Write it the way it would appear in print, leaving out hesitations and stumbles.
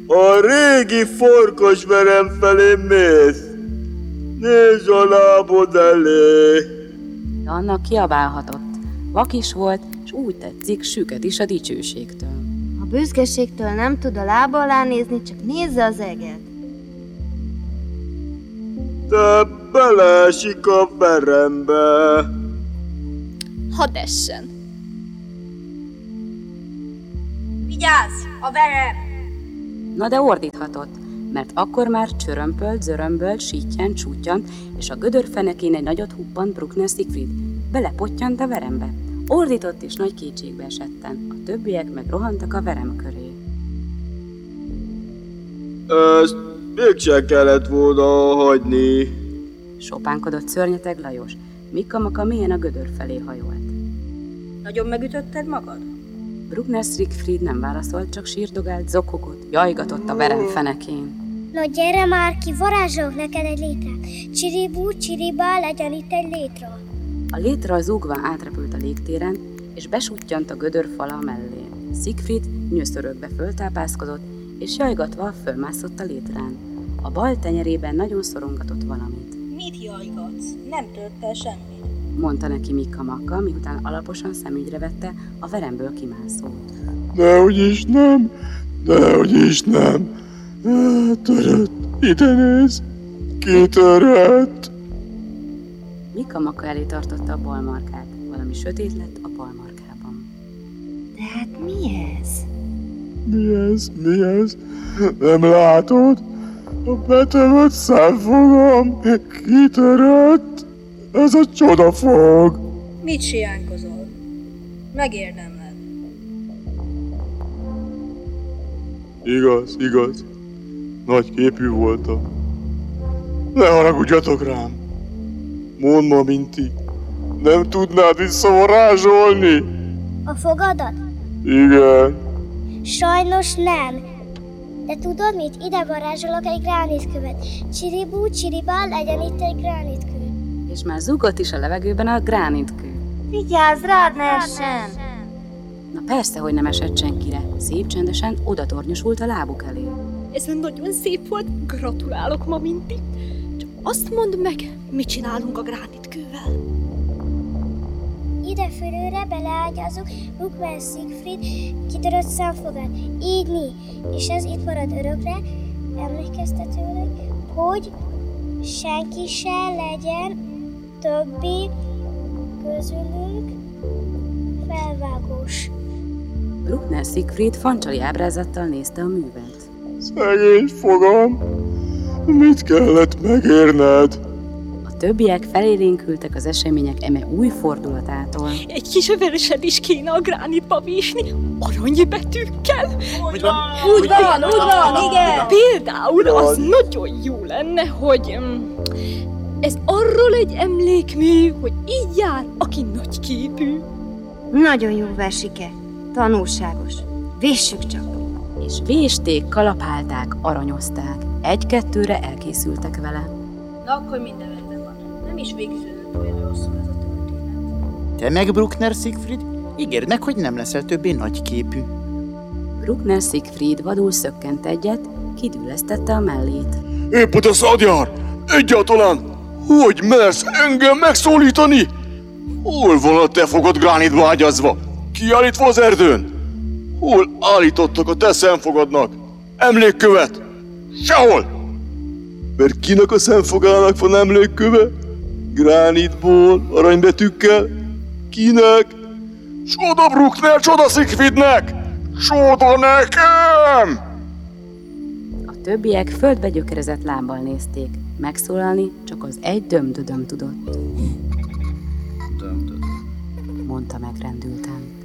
A régi farkas verem felé mész. Nézd a lábod elé. De annak kiabálhatott. Vak is volt, és úgy tetszik, süket is a dicsőségtől. A büszkeségtől nem tud a lába alá nézni, csak nézze az eget. Te beleesik a verembe. Hadd essen. Vigyázz, a verem! Na de ordíthatott, mert akkor már csörömpölt, zörömbölt, síttyent, csúttyant, és a gödör fenekén egy nagyot huppant Bruckner Siegfried. Belepottyant a verembe. Ordított és nagy kétségbe esetten, a többiek meg rohantak a verem köré. Ezt mégse kellett volna hagyni. Sopánkodott szörnyeteg Lajos. Mikka-Maka mélyen a gödör felé hajolt. Nagyon megütötted magad? Bruckner Siegfried nem válaszolt, csak sírdogált, zokogott, jajgatott a verem fenekén. No gyere már ki, varázsolok neked egy létrát. Csiribú, csiribá, legyen itt egy létra. A létra zúgva átrepült a légtéren, és besuttyant a gödör fala mellé. Siegfried nyöszörögve föltápászkodott, és jajgatva fölmászott a létrán. A bal tenyerében nagyon szorongatott valamit. Mit jajgatsz? Nem tört semmit. Mondta neki Mikka-Makka, miután alaposan szemügyre vette a veremből kimászót. Dehogyis nem, dehogyis nem. Törött, ide nézz, kitörött. Mikka-Makka elé tartotta a bal markát. Valami sötét lett a bal markában. De hát mi ez? Mi ez? Nem látod? A betömött szemfogam kitörött. Ez a csodafog. Mit siánkozol? Megérdemled. Igaz. Nagy képű voltam. Ne haragudjatok rám. Mondd ma, Minti, nem tudnád visszavarázsolni? A fogadat? Igen. Sajnos nem. De tudod mit? Ide varázsolok egy gránitkövet. Csiribú, csiribá, legyen itt egy gránitkő. És már zúgott is a levegőben a gránitkő. Vigyázz, rád ne essen! Na persze, hogy nem esett senkire. Szép csendesen oda tornyosult a lábuk elé. Ez nagyon szép volt, gratulálok, Maminti. Csak azt mondd meg, mit csinálunk a gránitkővel. Ide fölőre beleágyazunk Bruckner Siegfried kitörött szemfogát. Így mi. És ez itt marad örökre, emlékeztetőleg, hogy senki se legyen többi közülünk felvágós. Bruckner Siegfried fancsali ábrázattal nézte a művet. Szegény fogam, mit kellett megérned? A többiek felélénkültek az események eme új fordulatától. Egy kis versed is kéne a gránitba vésni, aranybetűkkel. Úgy van, igen. Például az nagyon jó lenne, hogy ez arról egy emlékmű, hogy így jár, aki nagyképű. Nagyon jó versike, tanulságos. Véssük csak! És vésték, kalapálták, aranyozták. Egy-kettőre elkészültek vele. Na akkor minden rendben van. Nem is végződött olyan rosszul ez a történet. Te meg, Bruckner Siegfried, ígérd meg, hogy nem leszel többé nagyképű. Bruckner Siegfried vadul szökkent egyet, kidüllesztette a mellét. Épp oda szadjár! Egyáltalán! Hogy mersz engem megszólítani? Hol van a te fogad gránitba ágyazva? Kiállítva az erdőn? Hol állítottak a te szemfogadnak? Emlékkövet? Sehol! Mert kinek a szemfogának van emlékköve? Gránitból, aranybetűkkel? Kinek? Csoda Bruckner, csoda Siegfriednek! Csoda nekem! A többiek földbe gyökerezett lábbal nézték. Megszólalni csak az egy dömdödöm tudott. Mondta megrendülten.